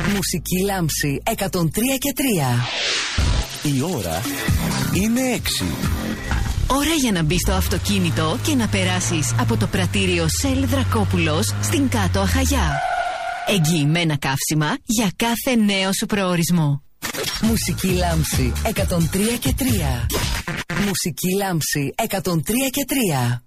Μουσική λάμψη 103 και 3. Η ώρα είναι 6. Ώρα για να μπεις στο αυτοκίνητο και να περάσεις από το πρατήριο Σελ Δρακόπουλος στην Κάτω Αχαγιά. Εγγυημένα καύσιμα για κάθε νέο σου προορισμό. Μουσική λάμψη 103 και 3. Μουσική λάμψη 103 και 3.